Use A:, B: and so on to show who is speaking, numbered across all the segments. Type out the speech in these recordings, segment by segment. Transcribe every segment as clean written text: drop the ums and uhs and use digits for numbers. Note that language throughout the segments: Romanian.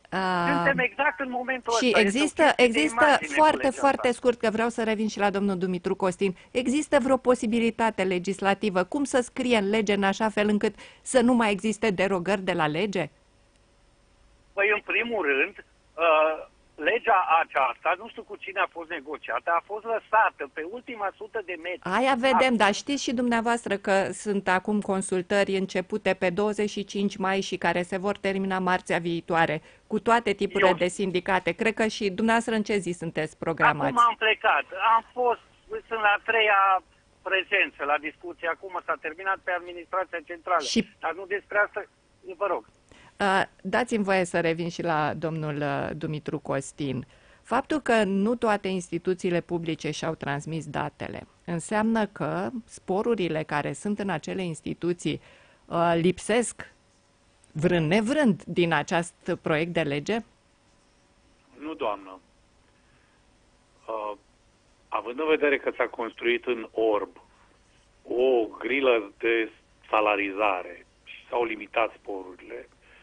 A: Suntem exact în momentul
B: Și
A: ăsta.
B: există foarte scurt, că vreau să revin și la domnul Dumitru Costin, există vreo posibilitate legislativă? Cum să scrie în lege în așa fel încât să nu mai existe derogări de la lege?
A: Păi, în primul rând, legea aceasta, nu știu cu cine a fost negociată, a fost lăsată pe ultima 100 de metri.
B: Aia vedem, dar știți și dumneavoastră că sunt acum consultări începute pe 25 mai și care se vor termina marțea viitoare, cu toate tipurile de sindicate. Cred că și dumneavoastră în ce zi sunteți programați?
A: Acum am plecat. Sunt la 3-a prezență, la discuție. Acum s-a terminat pe administrația centrală. Dar nu despre asta, vă rog.
B: Dați-mi voie să revin și la domnul Dumitru Costin. Faptul că nu toate instituțiile publice și-au transmis datele înseamnă că sporurile care sunt în acele instituții lipsesc vrând nevrând din acest proiect de lege?
C: Nu, doamnă. Având în vedere că s-a construit în orb o grilă de salarizare și s-au limitat sporurile,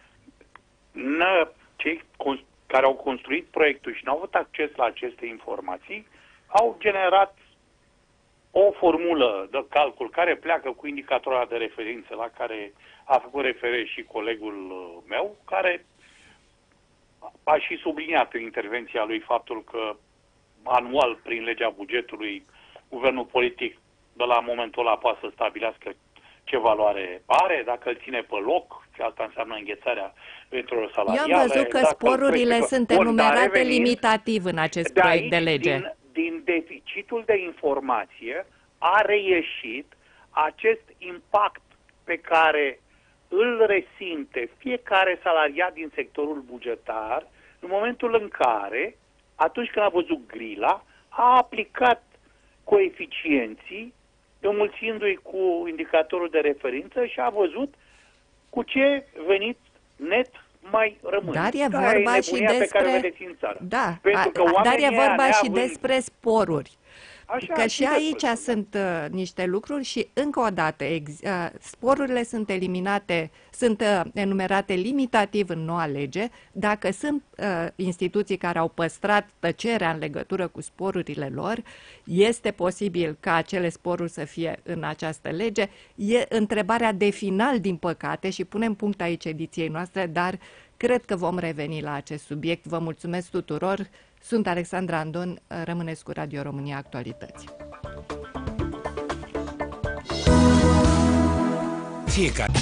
C: cei care au construit proiectul și n-au avut acces la aceste informații au generat o formulă de calcul care pleacă cu indicatorul de referință la care a făcut referire și colegul meu, care a și subliniat în intervenția lui faptul că anual, prin legea bugetului, guvernul politic de la momentul ăla poate să stabilească ce valoare are, dacă îl ține pe loc, și asta înseamnă înghețarea veniturilor salariale.
B: Eu am văzut că sporurile sunt enumerate limitativ în acest proiect de lege.
C: Din deficitul de informație a reieșit acest impact pe care îl resimte fiecare salariat din sectorul bugetar în momentul în care, atunci când a văzut grila, a aplicat coeficienții înmulțindu-i cu indicatorul de referință și a văzut cu ce venit net mai rămâne.
B: Dar e vorba și despre... Da, dar e vorba și despre sporuri.
C: Așa,
B: că și aici sunt niște lucruri și încă o dată sporurile sunt eliminate, sunt enumerate limitativ în noua lege. Dacă sunt instituții care au păstrat tăcerea în legătură cu sporurile lor, este posibil ca acele sporuri să fie în această lege. E întrebarea de final, din păcate, și punem punct aici ediției noastre, dar cred că vom reveni la acest subiect. Vă mulțumesc tuturor! Sunt Alexandra Andon, rămâneți cu Radio România Actualități.
D: Fiecare